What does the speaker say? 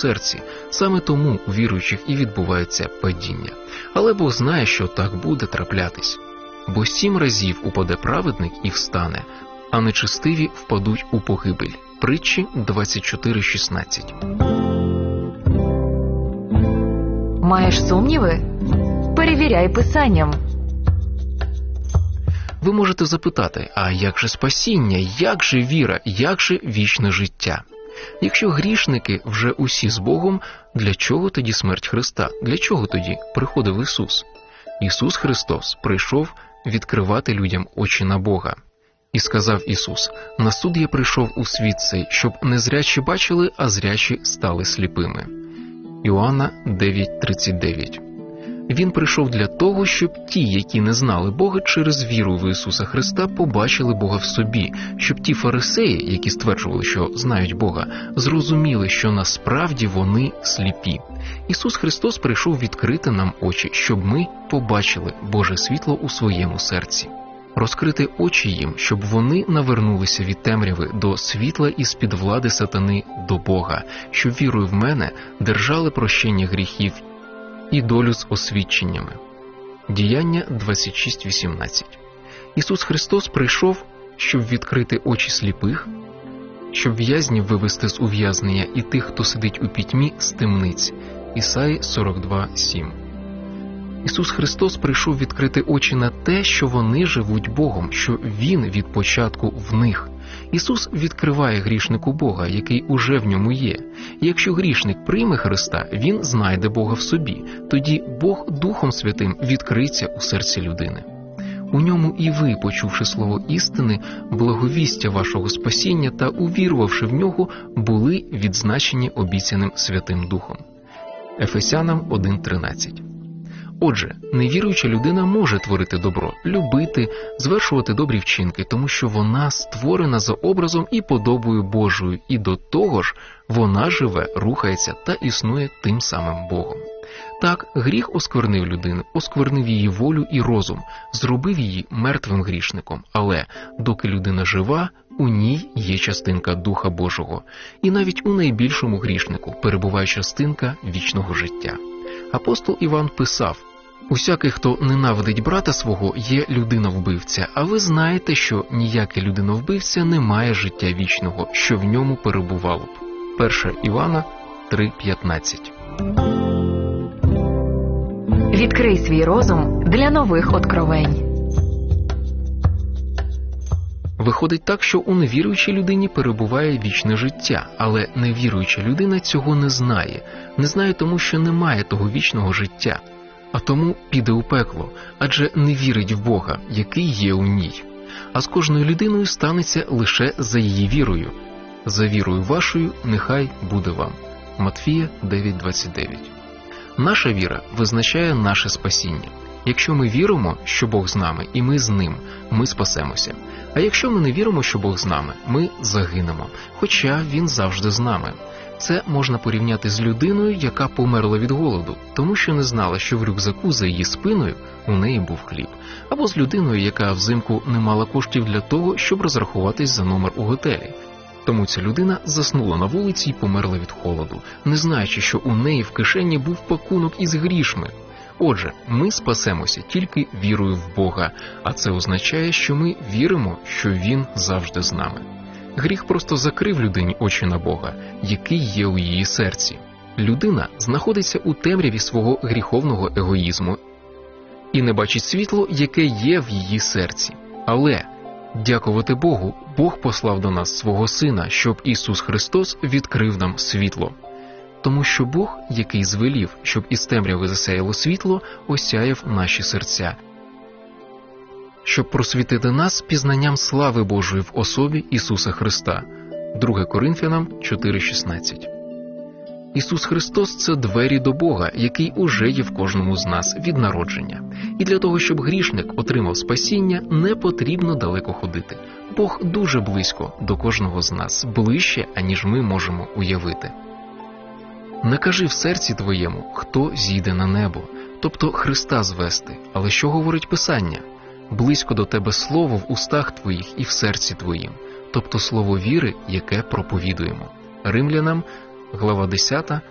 серці. Саме тому у віруючих і відбувається падіння. Але Бог знає, що так буде траплятись. Бо 7 разів упаде праведник і встане, а нечестиві впадуть у погибель. Притчі 24:16. Маєш сумніви? Перевіряй Писанням. Ви можете запитати, а як же спасіння, як же віра, як же вічне життя? Якщо грішники вже усі з Богом, для чого тоді смерть Христа? Для чого тоді приходив Ісус? Ісус Христос прийшов відкривати людям очі на Бога. І сказав Ісус: «На суд я прийшов у світ цей, щоб незрячі бачили, а зрячі стали сліпими». Іоанна 9:39. Він прийшов для того, щоб ті, які не знали Бога, через віру в Ісуса Христа побачили Бога в собі, щоб ті фарисеї, які стверджували, що знають Бога, зрозуміли, що насправді вони сліпі. Ісус Христос прийшов відкрити нам очі, щоб ми побачили Боже світло у своєму серці. Розкрити очі їм, щоб вони навернулися від темряви до світла і з-під влади сатани до Бога, щоб вірою в мене держали прощення гріхів і долю з освідченнями. Діяння 26:18. Ісус Христос прийшов, щоб відкрити очі сліпих, щоб в'язнів вивести з ув'язнення і тих, хто сидить у пітьмі, з темниць. Ісаї 42:7. Ісус Христос прийшов відкрити очі на те, що вони живуть Богом, що Він від початку в них. Ісус відкриває грішнику Бога, який уже в ньому є. І якщо грішник прийме Христа, він знайде Бога в собі. Тоді Бог Духом Святим відкриється у серці людини. У ньому і ви, почувши слово істини, благовістя вашого спасіння та увірувавши в нього, були відзначені обіцяним Святим Духом. Ефесянам 1:13. Отже, невіруюча людина може творити добро, любити, звершувати добрі вчинки, тому що вона створена за образом і подобою Божою, і до того ж вона живе, рухається та існує тим самим Богом. Так, гріх осквернив людину, осквернив її волю і розум, зробив її мертвим грішником, але доки людина жива, у ній є частинка Духа Божого, і навіть у найбільшому грішнику перебуває частинка вічного життя. Апостол Іван писав: «Усякий, хто ненавидить брата свого, є людина-вбивця, а ви знаєте, що ніякий людина-вбивця не має життя вічного, що в ньому перебувало б». 1 Івана 3:15. Відкрий свій розум для нових откровень. Виходить так, що у невіруючій людині перебуває вічне життя, але невіруюча людина цього не знає. Не знає тому, що немає того вічного життя, а тому піде у пекло, адже не вірить в Бога, який є у ній. А з кожною людиною станеться лише за її вірою. «За вірою вашою нехай буде вам». Матфія 9:29. Наша віра визначає наше спасіння. Якщо ми віримо, що Бог з нами, і ми з Ним, ми спасемося. А якщо ми не віримо, що Бог з нами, ми загинемо, хоча Він завжди з нами. Це можна порівняти з людиною, яка померла від голоду, тому що не знала, що в рюкзаку за її спиною у неї був хліб. Або з людиною, яка взимку не мала коштів для того, щоб розрахуватись за номер у готелі. Тому ця людина заснула на вулиці і померла від холоду, не знаючи, що у неї в кишені був пакунок із грішми. Отже, ми спасемося тільки вірою в Бога, а це означає, що ми віримо, що Він завжди з нами. Гріх просто закрив людині очі на Бога, який є у її серці. Людина знаходиться у темряві свого гріховного егоїзму і не бачить світло, яке є в її серці. Але, дякувати Богу, Бог послав до нас свого Сина, щоб Ісус Христос відкрив нам світло. Тому що Бог, який звелів, щоб із темряви засяяло світло, осяяв наші серця, щоб просвітити нас пізнанням слави Божої в особі Ісуса Христа. 2 Коринфянам 4:16. Ісус Христос – це двері до Бога, який уже є в кожному з нас від народження. І для того, щоб грішник отримав спасіння, не потрібно далеко ходити. Бог дуже близько до кожного з нас, ближче, аніж ми можемо уявити. Не кажи в серці твоєму, хто зійде на небо, тобто Христа звести. Але що говорить Писання? Близько до тебе слово в устах твоїх і в серці твоїм, тобто слово віри, яке проповідуємо. Римлянам, глава 10,